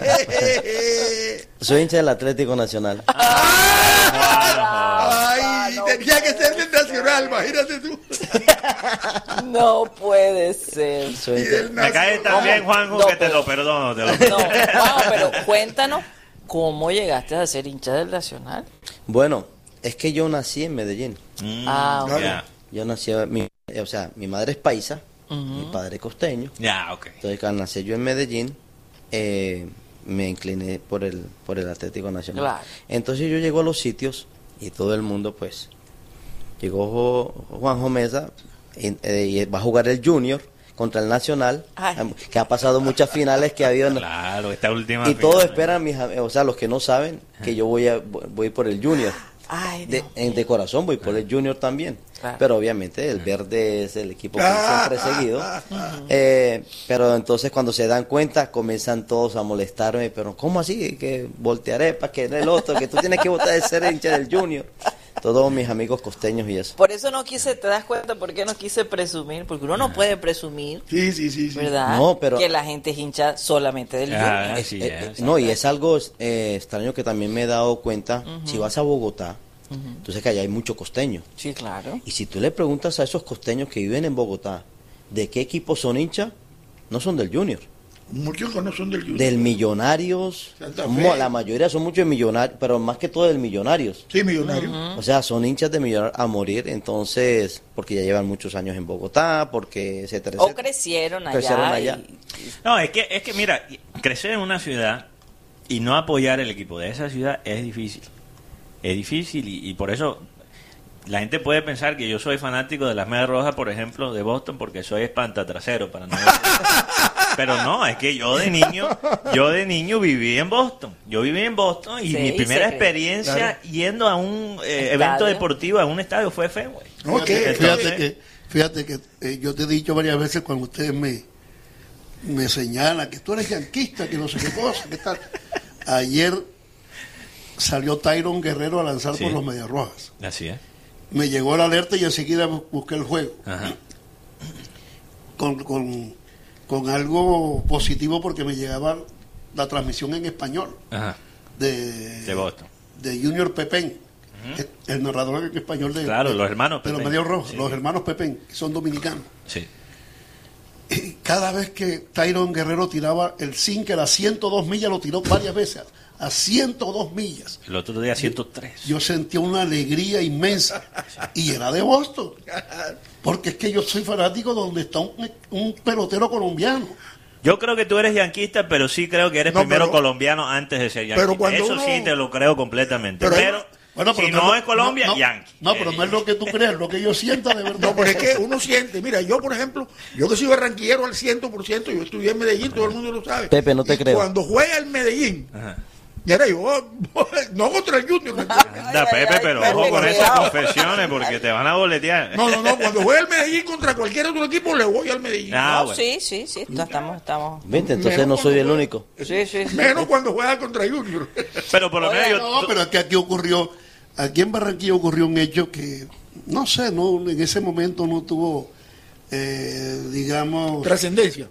soy hincha del Atlético Nacional. Ay, tenía que ser del Nacional, imagínate tú. No puede ser. Soy Y hincha- del Me cae Nacional. tan bien, ¿Cómo? Juanjo, No, que te pero- lo perdono. Te lo No, perdono. Juanjo, pero cuéntanos cómo llegaste a ser hincha del Nacional. Bueno, es que yo nací en Medellín. Mm, Ah, ok. ya. Yo nací, mi, o sea, mi madre es paisa, Ujú. mi padre costeño. Ya, ok. Entonces, al nacer yo en Medellín, eh, me incliné por el, por el Atlético Nacional. Claro. Entonces yo llego a los sitios y todo el mundo, pues, llegó Jo- Juanjo Mesa, en, eh, y va a jugar el Junior contra el Nacional, Ay. que ha pasado muchas finales que ha habido. Claro, esta última y todos final, esperan, mis, am- o sea, los que no saben, que yo voy a voy por el Junior. Ay, De, Dios en- de corazón voy por el Junior también. Claro. Pero obviamente el verde es el equipo que Ah, siempre he seguido. ah, ah. Eh, pero entonces cuando se dan cuenta comienzan todos a molestarme. Pero ¿cómo así? Que voltearé para que el otro, que tú tienes que votar de ser hincha del Junior. Todos mis amigos costeños y eso. Por eso no quise, ¿te das cuenta por qué no quise presumir? Porque uno no puede presumir, Sí, sí, sí, sí. ¿verdad? No, pero- Que la gente es hincha solamente del Ah, Junior. sí, Eh, eh, es. no, y es algo eh, extraño que también me he dado cuenta. Si vas a Bogotá, entonces que allá hay mucho costeño. Sí, claro. Y si tú le preguntas a esos costeños que viven en Bogotá, ¿de qué equipo son hinchas? No son del Junior. Muchos que no son del Junior. Del Millonarios. Santa Son Fe. mo- la mayoría son muchos de Millonarios, pero más que todo del Millonarios. Sí, millonarios. O sea, son hinchas de Millonarios a morir, entonces, porque ya llevan muchos años en Bogotá, porque etcétera, O etcétera. crecieron allá. Crecieron allá. y- No, es que, es que mira, crecer en una ciudad y no apoyar el equipo de esa ciudad es difícil. Es difícil y, y por eso la gente puede pensar que yo soy fanático de las Medias Rojas, por ejemplo, de Boston, porque soy espantatrasero, para no decir- Pero no, es que yo de niño, yo de niño viví en Boston. Yo viví en Boston y Sí, mi primera sé que- experiencia Claro. yendo a un eh, Estadio. evento deportivo, a un estadio, fue Fenway. No, Fíjate, que- fíjate entonces- que, fíjate que eh, yo te he dicho varias veces cuando ustedes me, me señalan que tú eres yanquista, que no sé qué cosa, que tal. Ayer salió Tyron Guerrero a lanzar Sí. por los Medias Rojas. Así es. Me llegó la alerta y enseguida bu- busqué el juego. Ajá. Con, con, con algo positivo porque me llegaba la transmisión en español Ajá. de, De Boston. de Junior Pepén, el, el narrador en español de, Claro, de- los hermanos de los Pepén. Medios Rojos, Sí. los hermanos Pepén, que son dominicanos. Sí. Y cada vez que Tyron Guerrero tiraba el sinker a ciento dos millas, lo tiró varias veces, a ciento dos millas. El otro día ciento tres. Yo sentía una alegría inmensa. Y era de Boston. Porque es que yo soy fanático donde está un, un pelotero colombiano. Yo creo que tú eres yanquista, pero sí creo que eres No, primero pero- colombiano antes de ser yanquista. pero cuando Eso uno- sí te lo creo completamente. Pero- Pero, Bueno, si pero no es es lo- Colombia, no, no, yanqui. No, pero no es lo que tú crees, es lo que yo sienta de verdad. No, pero es que uno siente, mira, yo por ejemplo, yo que soy barranquillero al cien por ciento, yo estudié en Medellín, todo el mundo lo sabe. Pepe, no te Y creo. Cuando juega el Medellín, Ajá. mira, yo, no contra el Junior. Anda, Ay, Pepe, ay, pero Pepe, ojo con esas cuidado. confesiones porque te van a boletear. No, no, no, cuando juega el Medellín contra cualquier otro equipo, le voy al Medellín. Ah, No, bueno. sí, sí, sí, no, estamos, estamos. Vente, entonces Menos no soy el cuando único. Sí, sí, sí. Menos cuando juega contra Junior. Pero por lo Oye, menos yo... No, pero es que aquí ocurrió, aquí en Barranquilla ocurrió un hecho que, no sé, no en ese momento no tuvo, eh, digamos, Trascendencia.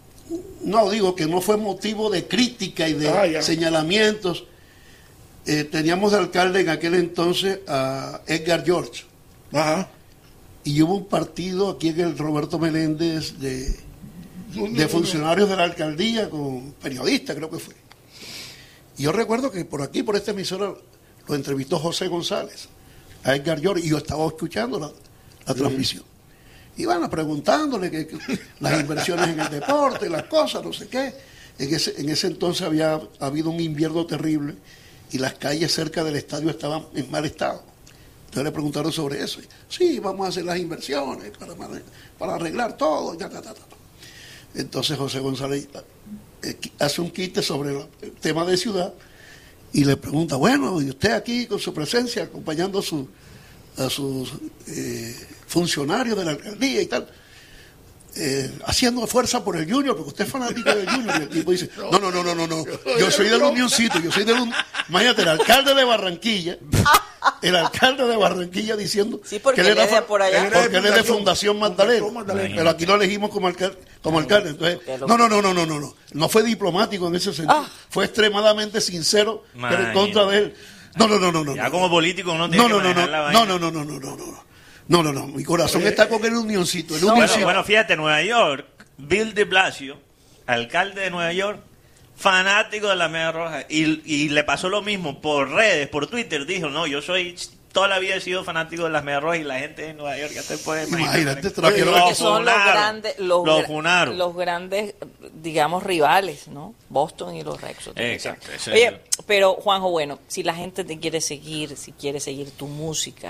no digo que no fue motivo de crítica y de Ah, ya. señalamientos. Eh, teníamos de alcalde en aquel entonces a Edgar George Ajá. y hubo un partido aquí en el Roberto Meléndez de, de funcionarios de la alcaldía con periodistas, creo que fue. Y yo recuerdo que por aquí, por esta emisora, lo entrevistó José González a Edgar George y yo estaba escuchando la, la transmisión. Iban a preguntándole que, que las inversiones en el deporte, las cosas, no sé qué. En ese, en ese entonces había habido un invierno terrible y las calles cerca del estadio estaban en mal estado. Entonces le preguntaron sobre eso. Sí, vamos a hacer las inversiones para, para arreglar todo. Ya, ta, ta, ta. Entonces José González eh, hace un quite sobre el tema de ciudad y le pregunta, bueno, y usted aquí con su presencia, acompañando a, su, a sus eh, funcionarios de la alcaldía y tal, eh, haciendo fuerza por el Junior, porque usted es fanático del Junior. Y el tipo dice, no, no, no, no, no, no, yo soy del Unioncito, yo soy del un... Imagínate, el alcalde de Barranquilla, el alcalde de Barranquilla diciendo Sí, porque que él él era, es de fa- por allá. porque él es de Fundación Fundación Magdalena, Magdalena. pero aquí lo elegimos como alcalde, como alcalde. Entonces, Que lo- no, no, no, no, no, no, no, no fue diplomático en ese sentido, Ah. fue extremadamente sincero pero en Imagínate. contra de él. No, no, no, no, no. Ya no. como político uno tiene No, no, que no, manejar no, la no, vaina. no, no, no, no, no, no. No, no, no, mi corazón está con el Unioncito. El Bueno, Unioncito. bueno, fíjate, Nueva York, Bill de Blasio, alcalde de Nueva York, fanático de la Media Roja, y, y le pasó lo mismo por redes, por Twitter, dijo, no, yo soy, toda la vida he sido fanático de las Media Rojas y la gente de Nueva York ya se puede imaginar. Imagínate, trajeron- Lo que son los funaron, grandes, los, lo gra- funaron. los grandes, digamos, rivales, ¿no? Boston y los Red Sox. Exacto, eso Oye, es. pero Juanjo, bueno, si la gente te quiere seguir, si quiere seguir tu música,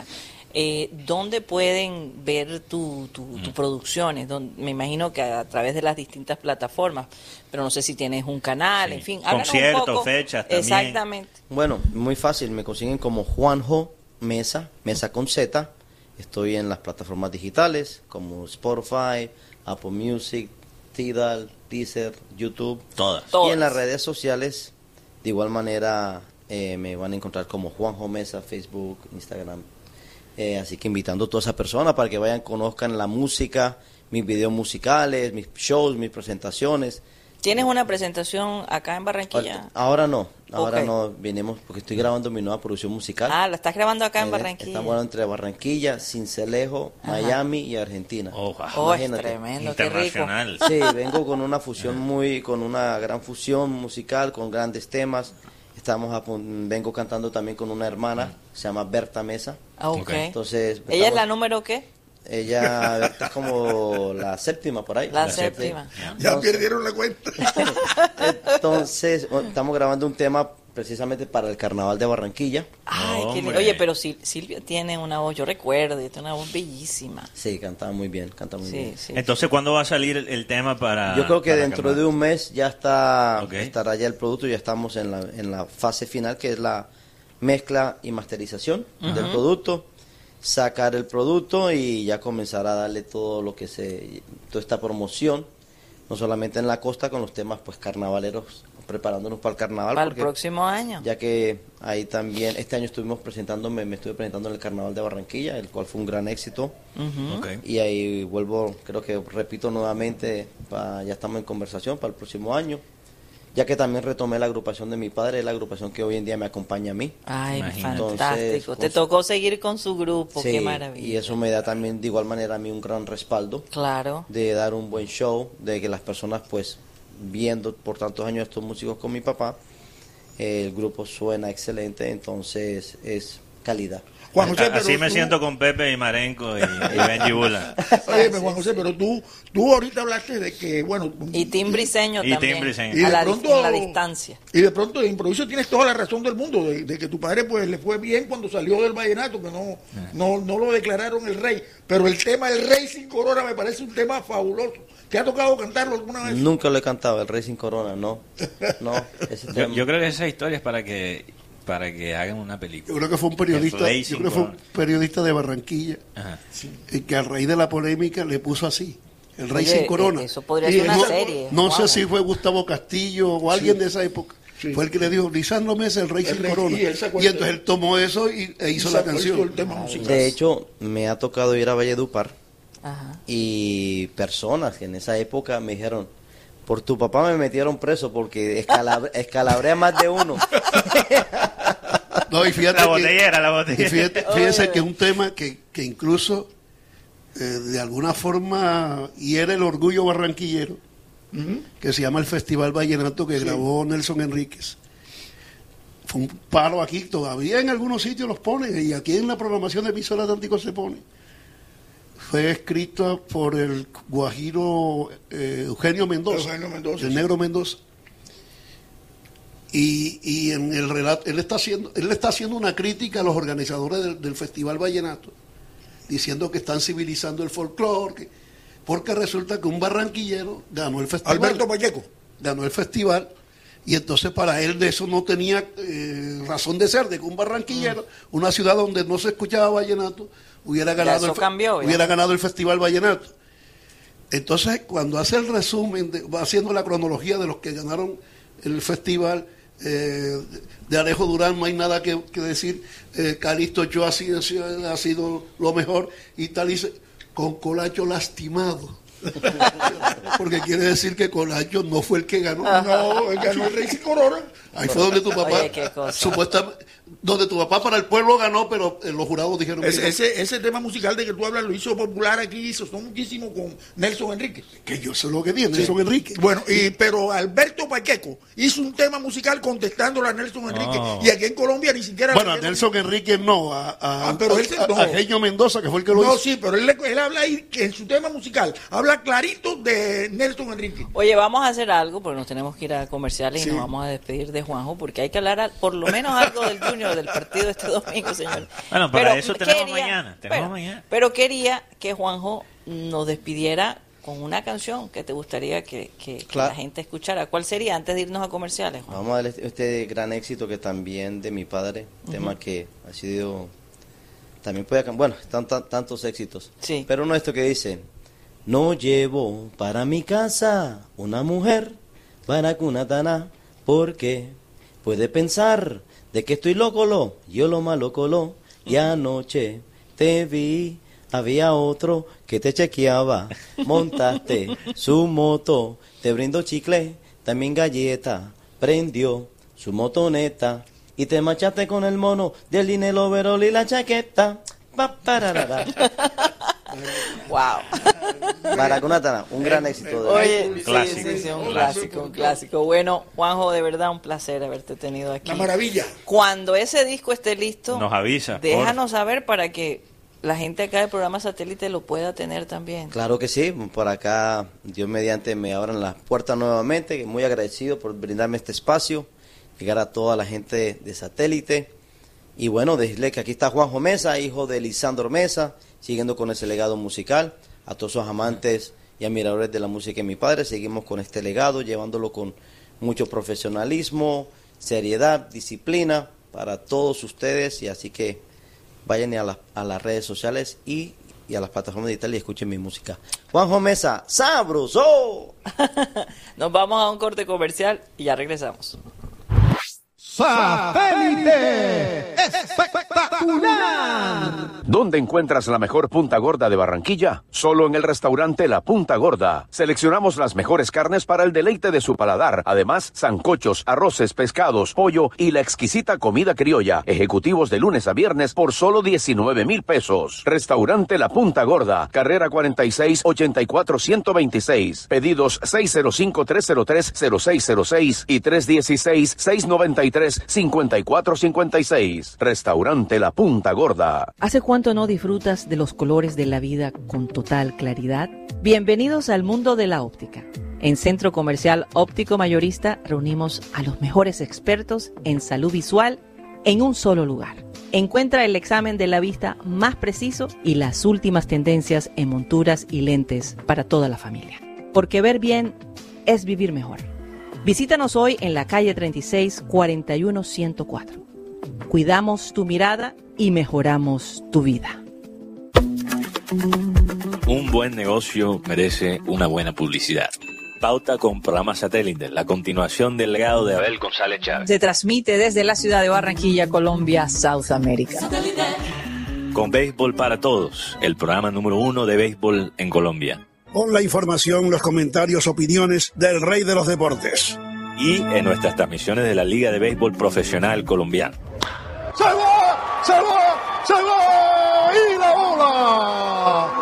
Eh, ¿Dónde pueden ver tu, tu, mm. tus producciones? Donde, me imagino que a través de las distintas plataformas, pero no sé si tienes un canal, sí. en fin. Conciertos, fechas también. Exactamente. Bueno, muy fácil, me consiguen como Juanjo Mesa, Mesa con Z. Estoy en las plataformas digitales como Spotify, Apple Music, Tidal, Deezer, YouTube. Todas. Y Todas. en las redes sociales, de igual manera, eh, me van a encontrar como Juanjo Mesa, Facebook, Instagram. Eh, así que invitando a todas esas personas para que vayan, conozcan la música, mis videos musicales, mis shows, mis presentaciones. ¿Tienes una presentación acá en Barranquilla? Ahora no, ahora Okay. no, vinimos porque estoy grabando mi nueva producción musical. Ah, ¿la estás grabando acá en Eh, Barranquilla? Estamos grabando entre Barranquilla, Cincelejo, Ajá. Miami y Argentina. Oh, wow. Oh, es Imagínate. tremendo, qué rico. Internacional. Sí, vengo con una fusión muy, con una gran fusión musical, con grandes temas. Estamos a pun- vengo cantando también con una hermana, se llama Berta Mesa. Ah, ok. Okay. Entonces, ¿Ella es estamos- la número qué? Ella Berta es como la séptima por ahí. La Sí. séptima. Ya Entonces- perdieron la cuenta. Entonces, bueno, estamos grabando un tema precisamente para el Carnaval de Barranquilla. Ay, qué lindo. Hombre. Oye, pero Sil- Silvia tiene una voz, yo recuerdo, tiene una voz bellísima. Sí, canta muy bien, canta muy Sí, bien. sí. Entonces, ¿cuándo va a salir el, el tema para...? Yo creo que para dentro Carnaval? de un mes ya está Ok. estará ya el producto, ya estamos en la, en la fase final, que es la mezcla y masterización del producto, sacar el producto y ya comenzar a darle todo lo que se, toda esta promoción, no solamente en la costa con los temas pues carnavaleros, preparándonos para el carnaval. Para el porque próximo año. ya que ahí también, este año estuvimos presentándome, me estuve presentando en el Carnaval de Barranquilla, el cual fue un gran éxito. Ujú. Ok. Y ahí vuelvo, creo que repito nuevamente, pa- ya estamos en conversación para el próximo año, ya que también retomé la agrupación de mi padre, la agrupación que hoy en día me acompaña a mí. Ay, Imagínate. fantástico. Entonces, Te con su- tocó seguir con su grupo, Sí, qué maravilla. y eso me da también de igual manera a mí un gran respaldo Claro. de dar un buen show, de que las personas pues viendo por tantos años estos músicos con mi papá, eh, el grupo suena excelente, entonces es calidad. Juan José, pero Así me tú- siento con Pepe y Marenco y, y Benji Bula. Oye, pero Juan José, pero tú, tú ahorita hablaste de que, bueno... Y Tim Briseño Y también. Tim Briseño. Y A de la, pronto- dis- en la distancia. Y de pronto de improviso tienes toda la razón del mundo, de, de que tu padre pues le fue bien cuando salió del vallenato, que no, no, no lo declararon el rey. Pero el tema del rey sin corona me parece un tema fabuloso. ¿Te ha tocado cantarlo alguna vez? Nunca lo he cantado, el Rey sin Corona, no, no, ese Yo, tema- yo creo que esa historia es para que para que hagan una película. Yo creo que fue un periodista, El Rey yo sin creo que fue un corona. periodista de Barranquilla, Ajá. y que a raíz de la polémica le puso así, el rey Oye, sin corona. eh, Eso podría Y ser una no- serie. No Wow. sé si fue Gustavo Castillo o alguien de esa época. Sí. Fue el que le dijo, Lisandro Mesa, el rey El sin rey, corona. y él se Y acuerda. entonces él tomó eso y, e hizo la Sacó el canción. tema musical. De hecho, me ha tocado ir a Valledupar Ajá. y personas que en esa época me dijeron, por tu papá me metieron preso porque escalab- escalabrea más de uno. No, y fíjate La que- botellera, la y botellera. fíjate, fíjese que es un tema que, que incluso eh, de alguna forma hiere el orgullo barranquillero, Ujú. que se llama el Festival Vallenato que Sí. grabó Nelson Enríquez. Fue un paro aquí, todavía en algunos sitios los ponen, y aquí en la programación de emisoras de Anticos se pone. Fue escrito por el guajiro eh, Eugenio Mendoza, Eugenio Mendoza, el sí. negro Mendoza. Y, y en el relato, él está haciendo, él está haciendo una crítica a los organizadores del, del Festival Vallenato, diciendo que están civilizando el folclore, que- porque resulta que un barranquillero ganó el festival. Alberto Pacheco. ganó el festival, y entonces para él de eso no tenía eh, razón de ser, de que un barranquillero, una ciudad donde no se escuchaba vallenato, hubiera ganado, eso el, fe- cambió, ya. hubiera ganado el Festival Vallenato. Entonces, cuando hace el resumen, de- va haciendo la cronología de los que ganaron el festival, eh, de Alejo Durán no hay nada que, que decir, eh, Calixto Ochoa ha sido, ha sido lo mejor, y tal, y dice, con Colacho lastimado. Porque quiere decir que Colacho no fue el que ganó. No, él ganó el rey sin corona. Ahí fue donde tu papá, Oye, qué cosa. supuestamente, donde tu papá para el pueblo ganó, pero eh, los jurados dijeron Ese, que, ese, ese tema musical de que tú hablas lo hizo popular aquí, hizo son muchísimo con Nelson Enríquez. que yo sé lo que tiene, Nelson Enrique. Bueno, y, pero Alberto Pacheco hizo un tema musical contestándole a Nelson Enrique. Oh. Y aquí en Colombia ni siquiera... Bueno, a Nelson Enrique no, a, a, Ah, pero él se- a- no. a Eugenio Mendoza, que fue el que lo No, hizo. sí, pero él, le- él habla ahí, que en su tema musical, habla clarito de Nelson Enrique. Oye, vamos a hacer algo, porque nos tenemos que ir a comerciales Sí. y nos vamos a despedir de Juanjo, porque hay que hablar al- por lo menos algo del Junior bueno, del partido este domingo, señor. Bueno, para pero eso tenemos quería, mañana. Tenemos pero, mañana. Pero quería que Juanjo nos despidiera con una canción que te gustaría que, que, claro. que la gente escuchara. ¿Cuál sería antes de irnos a comerciales, Juanjo? Vamos a dar este, este gran éxito que también de mi padre, uh-huh. tema que ha sido, también puede, bueno, están tan, tantos éxitos. Sí. Pero uno esto que dice, no llevo para mi casa una mujer para cunatana, porque puede pensar de que estoy loco, lo, yo lo malo colo, y anoche te vi. Había otro que te chequeaba, montaste su moto, te brindó chicle, también galleta, prendió su motoneta y te marchaste con el mono del dinero overol y la chaqueta. Pa, pararara. Wow. Maracunatana, un gran éxito. De Oye, sí, clásico, sí, sí, un clásico, un clásico. Bueno, Juanjo, de verdad un placer haberte tenido aquí. Una maravilla. Cuando ese disco esté listo, nos avisa. Déjanos por... saber para que la gente acá del programa Satélite lo pueda tener también. Claro que sí, por acá Dios mediante me abran las puertas nuevamente, muy agradecido por brindarme este espacio, llegar a toda la gente de Satélite, y bueno, decirle que aquí está Juanjo Mesa, hijo de Lisandro Mesa, siguiendo con ese legado musical, a todos esos amantes y admiradores de la música de mi padre, seguimos con este legado, llevándolo con mucho profesionalismo, seriedad, disciplina, para todos ustedes, y así que vayan a, la, a las redes sociales y, y a las plataformas digitales y escuchen mi música. Juanjo Mesa, ¡sabroso! Nos vamos a un corte comercial y ya regresamos. ¡Satélite espectacular! ¿Dónde encuentras la mejor punta gorda de Barranquilla? Solo en el restaurante La Punta Gorda. Seleccionamos las mejores carnes para el deleite de su paladar. Además, sancochos, arroces, pescados, pollo y la exquisita comida criolla. Ejecutivos de lunes a viernes por solo diecinueve mil pesos. Restaurante La Punta Gorda. Carrera cuarenta y seis, ochenta y cuatro, ciento veintiséis. Pedidos seis cero cinco, tres cero tres, cero seis cero seis y tres uno seis, seis nueve tres, cinco cuatro cinco seis. Restaurante La Punta Gorda. ¿Hace cuánto no disfrutas de los colores de la vida con total claridad? Bienvenidos al mundo de la óptica. En Centro Comercial Óptico Mayorista reunimos a los mejores expertos en salud visual en un solo lugar. Encuentra el examen de la vista más preciso y las últimas tendencias en monturas y lentes para toda la familia. Porque ver bien es vivir mejor. Visítanos hoy en la calle treinta y seis, cuarenta y uno, ciento cuatro. Cuidamos tu mirada y mejoramos tu vida. Un buen negocio merece una buena publicidad. Pauta con programa Satélite, la continuación del legado de Abel González Chávez. Se transmite desde la ciudad de Barranquilla, Colombia, South America. Con Béisbol para Todos, el programa número uno de béisbol en Colombia. Con la información, los comentarios, opiniones del rey de los deportes. Y en nuestras transmisiones de la Liga de Béisbol Profesional Colombiana. ¡Se va! ¡Se va! ¡Se va! ¡Y la bola!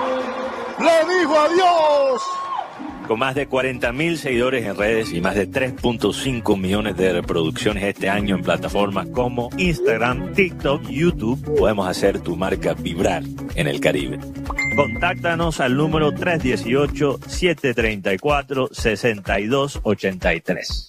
¡Le dijo adiós! Con más de cuarenta mil seguidores en redes y más de tres punto cinco millones de reproducciones este año en plataformas como Instagram, TikTok, YouTube, podemos hacer tu marca vibrar en el Caribe. Contáctanos al número tres uno ocho, siete tres cuatro, seis dos ocho tres.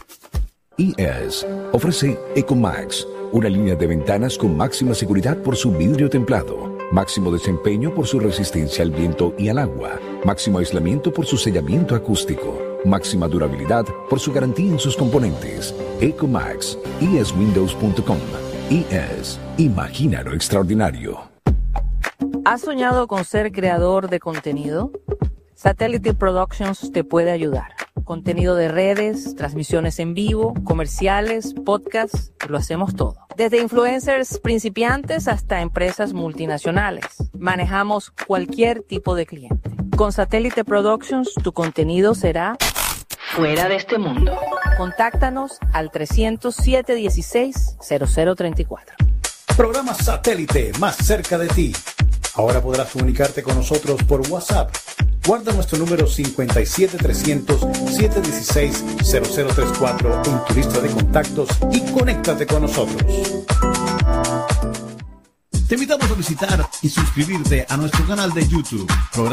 I E S ofrece Ecomax, una línea de ventanas con máxima seguridad por su vidrio templado, máximo desempeño por su resistencia al viento y al agua, máximo aislamiento por su sellamiento acústico, máxima durabilidad por su garantía en sus componentes. Ecomax, i e s windows punto com. I E S, imagina lo extraordinario. ¿Has soñado con ser creador de contenido? Satellite Productions te puede ayudar. Contenido de redes, transmisiones en vivo, comerciales, podcasts, lo hacemos todo. Desde influencers principiantes hasta empresas multinacionales. Manejamos cualquier tipo de cliente. Con Satellite Productions, tu contenido será fuera de este mundo. Contáctanos al trescientos siete dieciséis, cero cero treinta y cuatro. Programa Satélite más cerca de ti. Ahora podrás comunicarte con nosotros por WhatsApp. Guarda nuestro número cinco siete trescientos, siete uno seis, cero cero tres cuatro en tu lista de contactos y conéctate con nosotros. Te invitamos a visitar y suscribirte a nuestro canal de YouTube. Programa